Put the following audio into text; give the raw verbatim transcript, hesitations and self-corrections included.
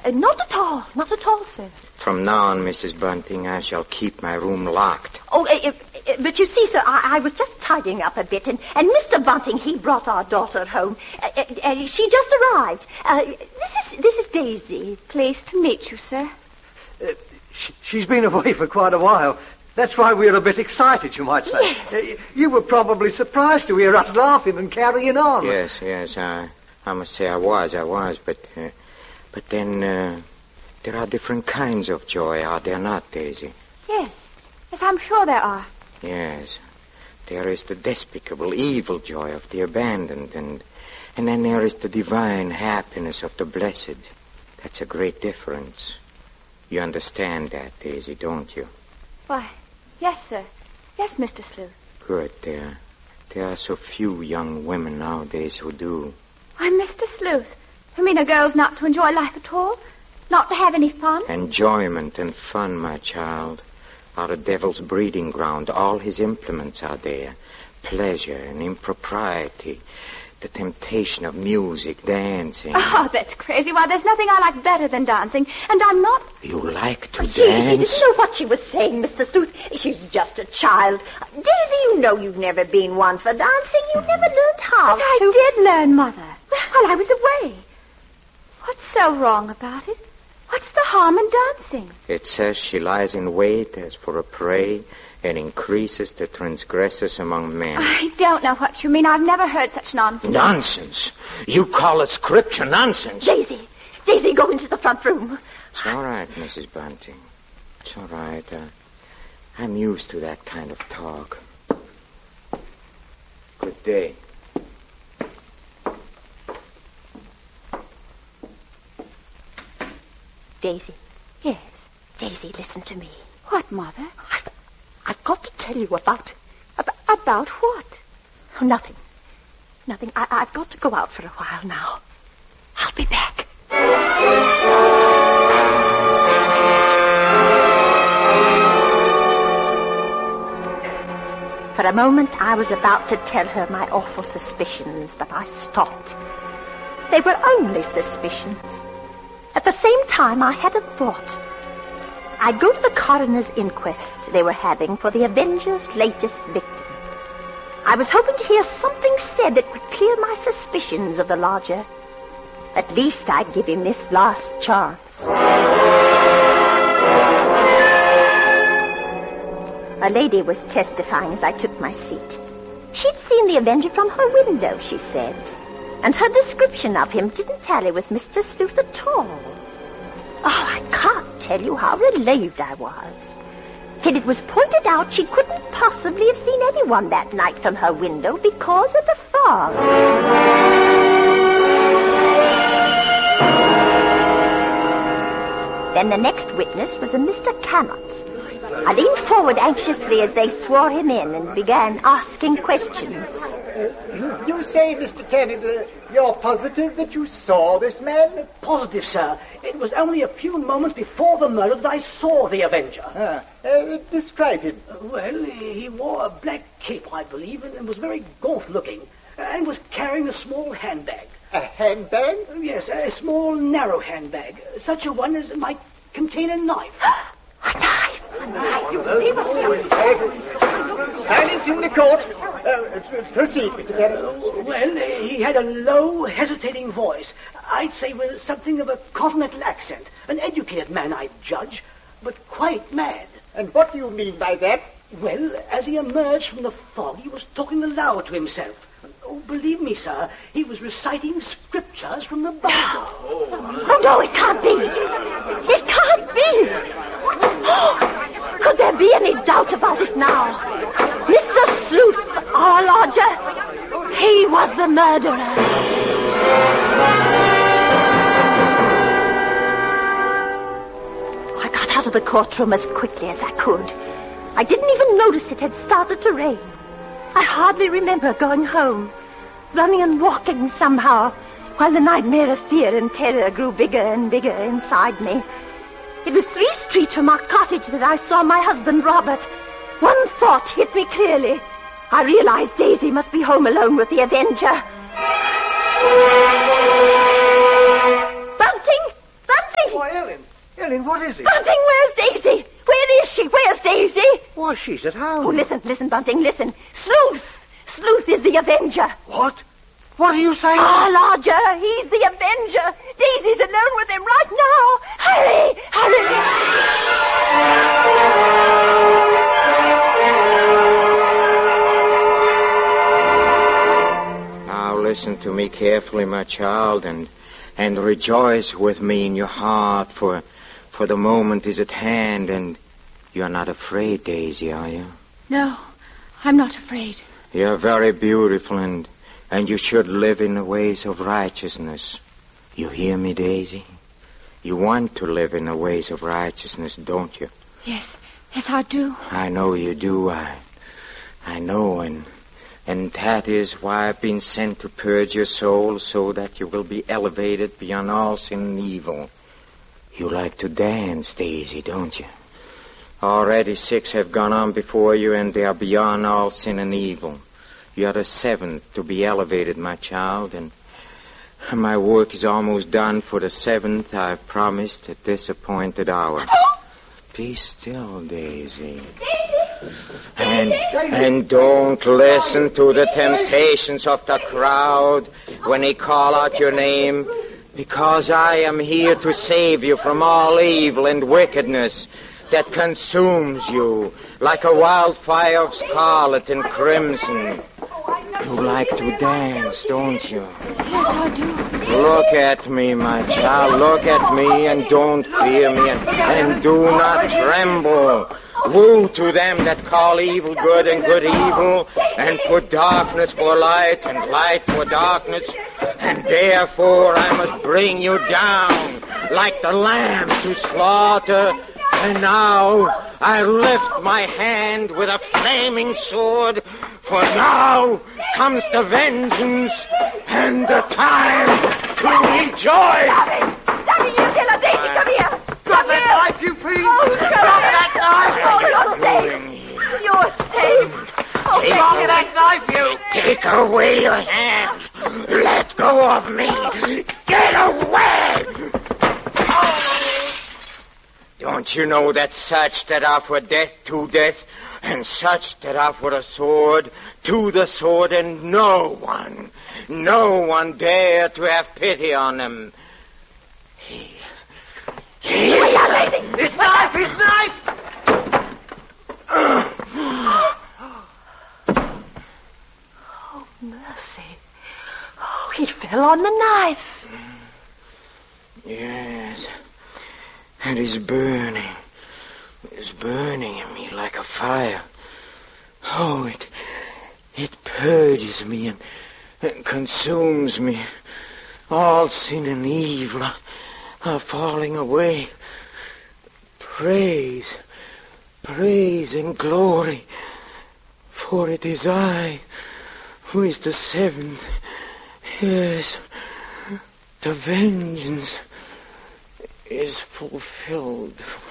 Uh, not at all. Not at all, sir. From now on, Missus Bunting, I shall keep my room locked. Oh, uh, uh, but you see, sir, I, I was just tidying up a bit, and, and Mister Bunting, he brought our daughter home. Uh, uh, uh, she just arrived. Uh, this is this is Daisy. Pleased to meet you, sir. Uh, she, she's been away for quite a while. That's why we're a bit excited, you might say. Yes. Uh, you were probably surprised to hear us laughing and carrying on. Yes, yes, I, I must say I was, I was, but, uh, but then, uh, there are different kinds of joy, are there not, Daisy? Yes. Yes, I'm sure there are. Yes. There is the despicable, evil joy of the abandoned, and, and then there is the divine happiness of the blessed. That's a great difference. You understand that, Daisy, don't you? Why, yes, sir. Yes, Mister Sleuth. Good, there. There are so few young women nowadays who do. Why, Mister Sleuth, you mean a girl's not to enjoy life at all? Not to have any fun? Enjoyment and fun, my child, are the devil's breeding ground. All his implements are there. Pleasure and impropriety. The temptation of music, dancing. Oh, that's crazy. Why, there's nothing I like better than dancing. And I'm not... You like to She, dance? she didn't know what she was saying, Mister Sleuth. She's just a child. Daisy, you know you've never been one for dancing. You never learned how But I to. did learn, Mother. While I was away. What's so wrong about it? What's the harm in dancing? It says she lies in wait as for a prey and increases the transgressors among men. I don't know what you mean. I've never heard such nonsense. Nonsense? You call it scripture nonsense? Daisy, Daisy, go into the front room. It's all right, Missus Bunting. It's all right. Uh, I'm used to that kind of talk. Good day. Daisy. Yes. Daisy, listen to me. What, Mother? I've, I've got to tell you about... Ab- about what? Oh, nothing. Nothing. I, I've got to go out for a while now. I'll be back. For a moment, I was about to tell her my awful suspicions, but I stopped. They were only suspicions. At the same time, I had a thought. I'd go to the coroner's inquest they were having for the Avenger's latest victim. I was hoping to hear something said that would clear my suspicions of the lodger. At least I'd give him this last chance. A lady was testifying as I took my seat. She'd seen the Avenger from her window, she said. And her description of him didn't tally with Mister Sleuth at all. Oh, I can't tell you how relieved I was. Till it was pointed out she couldn't possibly have seen anyone that night from her window because of the fog. Then the next witness was a Mister Cannot. I leaned forward anxiously as they swore him in and began asking questions. Uh, you say, Mister Tennant, uh, you're positive that you saw this man? Positive, sir. It was only a few moments before the murder that I saw the Avenger. Uh, uh, describe him. Uh, well, he wore a black cape, I believe, and, and was very gaunt-looking, uh, and was carrying a small handbag. A handbag? Uh, yes, a small, narrow handbag, such a one as might contain a knife. A knife! Silence in the court. Uh, proceed, Mister Tennant. Uh, well, uh, he had a low, hesitating voice. I'd say with something of a continental accent. An educated man, I'd judge, but quite mad. And what do you mean by that? Well, as he emerged from the fog, he was talking aloud to himself. Oh, believe me, sir, he was reciting scriptures from the Bible. Oh, no, it can't be. It can't be. Oh, could there be any doubt about it now? Mister Sleuth, our lodger, he was the murderer. I got out of the courtroom as quickly as I could. I didn't even notice it had started to rain. I hardly remember going home, running and walking somehow, while the nightmare of fear and terror grew bigger and bigger inside me. It was three streets from our cottage that I saw my husband, Robert. One thought hit me clearly. I realized Daisy must be home alone with the Avenger. Bunting! Bunting! Why, Ellen. Ellen, what is it? Bunting, where's Daisy? Where is she? Where's Daisy? Why, she's at home. Oh, listen, listen, Bunting, listen. Sleuth! Sleuth is the Avenger. What? What are you saying? Ah, Lodger, he's the Avenger. Daisy's alone with him right now. Hurry, hurry. Now listen to me carefully, my child, and and rejoice with me in your heart, for for the moment is at hand, and you're not afraid, Daisy, are you? No, I'm not afraid. You're very beautiful, and and you should live in the ways of righteousness. You hear me, Daisy? You want to live in the ways of righteousness, don't you? Yes, yes, I do. I know you do. I, I know, and and that is why I've been sent to purge your soul, so that you will be elevated beyond all sin and evil. You like to dance, Daisy, don't you? Already six have gone on before you, and they are beyond all sin and evil. You are the seventh to be elevated, my child, and my work is almost done for the seventh I've promised at this appointed hour. Be still, Daisy. And, and don't listen to the temptations of the crowd when they call out your name, because I am here to save you from all evil and wickedness that consumes you like a wildfire of scarlet and crimson. You like to dance, don't you? Yes, I do. Look at me, my child. Look at me, and don't fear me, and, and do not tremble. Woe to them that call evil good and good evil, and put darkness for light and light for darkness. And therefore I must bring you down like the lamb to slaughter. And now I lift my hand with a flaming sword, for now comes the vengeance and the time to rejoice. Daddy, Daddy, you killer, Daisy, come here. Drop that knife, you fiend! Oh, Drop that knife! Oh, you're safe. You're safe. Oh, Take thank you. that knife, you! Take away your hand. Let go of me. Get away! Don't you know that such that are for death to death, and such that are for the sword to the sword, and no one, no one dare to have pity on them? He, he, His knife! His knife! Oh, mercy. Oh, he fell on the knife. Yes. And it's burning. It's burning in me like a fire. Oh, it it purges me and, and consumes me. All sin and evil are, are falling away. Praise, praise and glory, for it is I who is the seventh. Yes, the vengeance is fulfilled.